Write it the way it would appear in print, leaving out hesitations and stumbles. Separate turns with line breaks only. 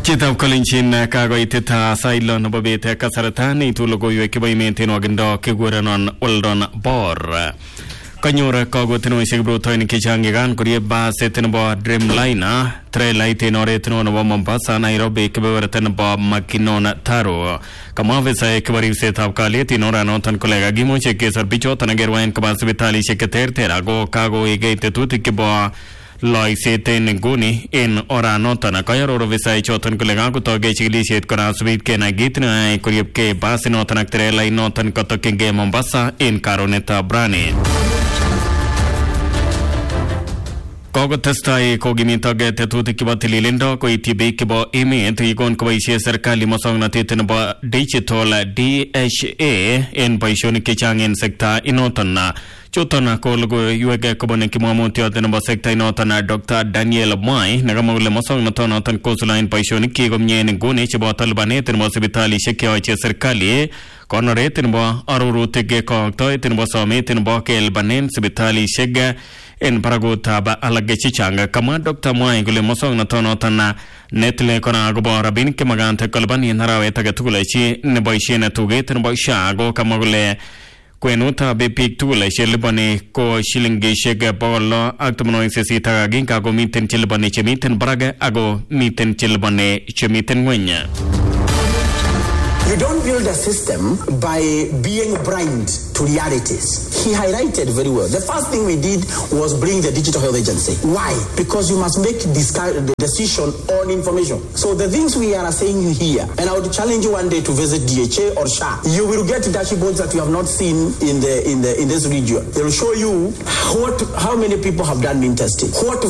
Chitab Kolinchin kagoiteta sailon babete kasaratan itulogo yeke maintain wagendo kigurenon Weldon Bor. Kanyura kagoteno shigbrutoi ni kichangigan kuriye ba setenbo Dreamliner trailaite noreteno no Mombasa Nairobi kebewerten ba Makinon Taro kamavesa kebari setab kaleti norano tan kolega gimoche kesar bicho tanagerwain kabas vitali sheketer terago kago igete tutikebo Loi seten guni in orano tana kayaro visai chotan kolega ko toge chiglishet kora subit ke na gitna kuriyep ke basino tanak trela inotan kotokenge Mombasa in karoneta brani Kogo testai kogimitoge tetuti kibatili lindo ko itibi kibo imi ikon ko baishe serikali mosongnatit ba digital DHA in baishoni kichangin sekta inotana chotana ko logo yuege ko bone kimamoti oten ba sekta inotana Dr. Daniel Mai nagamule mosongnatona tan kosulain baishoni kigomnyen ngone chibo talbane ten mosibitali shekya che serikali konore ten ba arurutege ko toy ten ba some ten ba kel banen sibitali shega en paragota ba alage chichanga kama Dr. Mai gule mosong na tono tana netle kona go rabin ke magante kalbani narawe taga tugulechi ne boyshe na tuge ten boysha go kama gule kwenuta be pik tugulechi lebani ko shilingi shege bolo aktumno sesi taga ginka go miten chilbani chemiten braga ago miten chilbani chemiten wenya.
You don't build a system by being blind to realities. He highlighted very well. The first thing we did was bring the Digital Health Agency. Why? Because you must make the decision on information. So the things we are saying here, and I would challenge you one day to visit DHA or SHA. You will get dashboards that you have not seen in this region. They will show you how many people have done mean testing, what